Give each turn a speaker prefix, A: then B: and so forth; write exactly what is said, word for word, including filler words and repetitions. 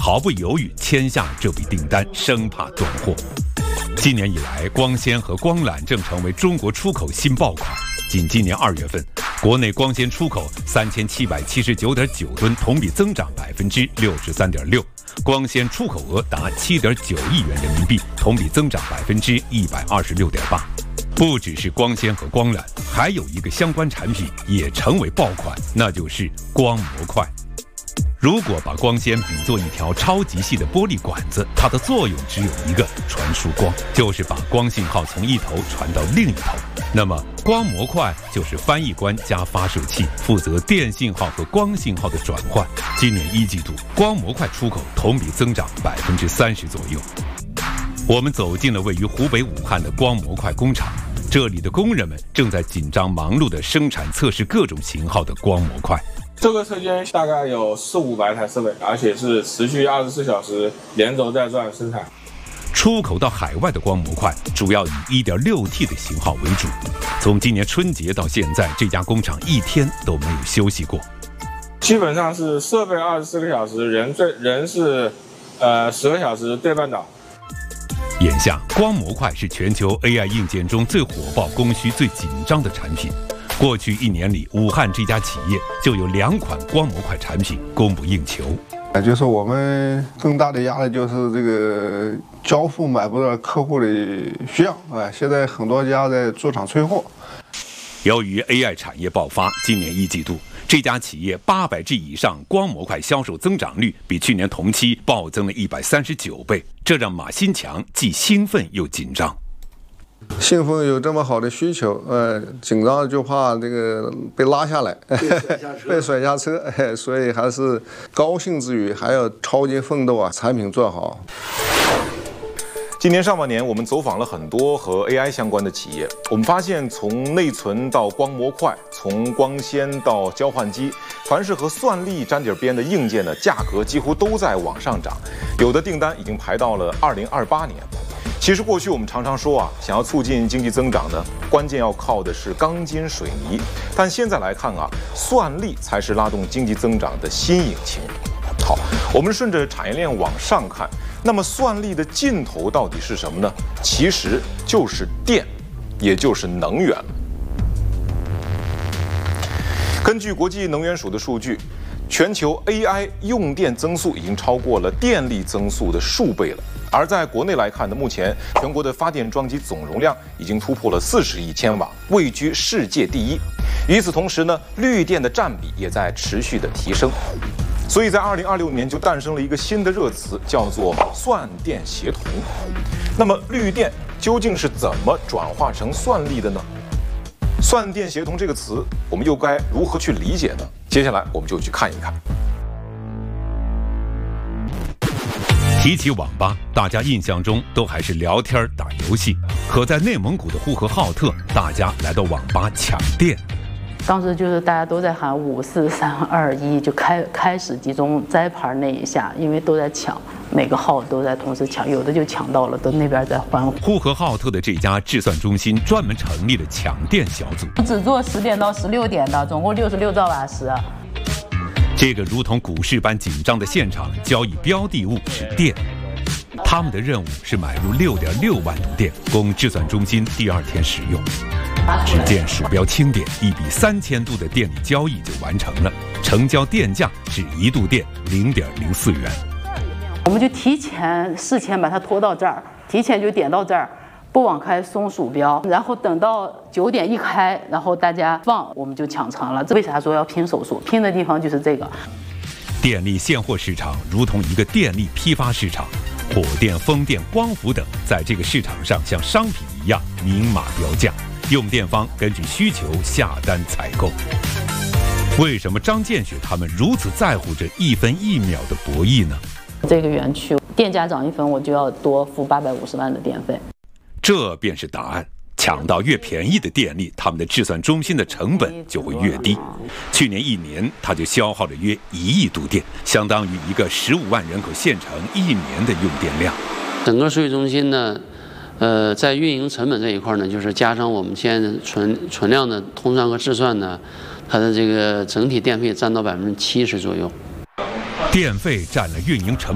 A: 毫不犹豫签下这笔订单，生怕断货。今年以来，光纤和光缆正成为中国出口新爆款。仅今年二月份，国内光纤出口三千七百七十九点九吨，同比增长百分之六十三点六，光纤出口额达七点九亿元人民币，同比增长百分之一百二十六点八。不只是光纤和光缆，还有一个相关产品也成为爆款，那就是光模块。如果把光纤比作一条超级细的玻璃管子，它的作用只有一个，传输光，就是把光信号从一头传到另一头。那么光模块就是翻译官加发射器，负责电信号和光信号的转换。今年一季度，光模块出口同比增长百分之三十左右。我们走进了位于湖北武汉的光模块工厂，这里的工人们正在紧张忙碌地生产测试各种型号的光模块。
B: 这个车间大概有四五百台设备，而且是持续二十四小时连轴在转生产。
A: 出口到海外的光模块主要以 一点六 T 的型号为主。从今年春节到现在，这家工厂一天都没有休息过。
B: 基本上是设备二十四个小时，人最人是呃十个小时对半岛。
A: 眼下，光模块是全球 A I 硬件中最火爆、供需最紧张的产品。过去一年里，武汉这家企业就有两款光模块产品供不应求。
C: 就是我们更大的压力就是这个交付买不到客户的需要，哎，现在很多家在驻厂催货。
A: 由于 A I 产业爆发，今年一季度，这家企业八百 G 以上光模块销售增长率比去年同期暴增了一百三十九倍，这让马新强既兴奋又紧张。
C: 兴奋有这么好的需求，呃，紧张就怕这个被拉下来，被甩下车，哎，所以还是高兴之余还要超级奋斗啊，产品做好。
D: 今年上半年，我们走访了很多和 A I 相关的企业，我们发现从内存到光模块，从光纤到交换机，凡是和算力沾点边的硬件的价格几乎都在往上涨，有的订单已经排到了二零二八年。其实过去我们常常说啊，想要促进经济增长呢，关键要靠的是钢筋水泥。但现在来看啊，算力才是拉动经济增长的新引擎。好，我们顺着产业链往上看，那么算力的尽头到底是什么呢？其实就是电，也就是能源。根据国际能源署的数据，全球 A I 用电增速已经超过了电力增速的数倍了。而在国内来看呢，目前全国的发电装机总容量已经突破了四十亿千瓦，位居世界第一。与此同时呢，绿电的占比也在持续的提升。所以在二零二六年就诞生了一个新的热词，叫做算电协同。那么绿电究竟是怎么转化成算力的呢？算电协同这个词，我们又该如何去理解呢？接下来我们就去看一看。
A: 提起网吧，大家印象中都还是聊天打游戏。可在内蒙古的呼和浩特，大家来到网吧抢电。
E: 当时就是大家都在喊五四三二一，就开开始集中摘牌那一下，因为都在抢，每个号都在同时抢，有的就抢到了，都那边在欢呼。
A: 呼和浩特的这家制算中心专门成立了抢电小组，
E: 只做十点到十六点的，总共六十六兆瓦时。
A: 这个如同股市般紧张的现场，交易标的物是电。他们的任务是买入六点六万度电，供制算中心第二天使用。只见鼠标轻点，一笔三千度的电力交易就完成了，成交电价是一度电零点零四元。
E: 我们就提前事前把它拖到这儿，提前就点到这儿，不往开松鼠标，然后等到九点一开，然后大家放，我们就抢成了。这为啥说要拼手速？拼的地方就是这个。
A: 电力现货市场如同一个电力批发市场，火电、风电、光伏等在这个市场上像商品一样明码标价，用电方根据需求下单采购。为什么张建雪他们如此在乎这一分一秒的博弈呢？
E: 这个园区电价涨一分，我就要多付八百五十万的电费。
A: 这便是答案。抢到越便宜的电力，他们的制算中心的成本就会越低。去年一年，它就消耗了约一亿度电，相当于一个十五万人口县城一年的用电量。
F: 整个数据中心呢，呃，在运营成本这一块呢，就是加上我们现在存存量的通算和制算呢，它的这个整体电费占到百分之七十左右。
A: 电费占了运营成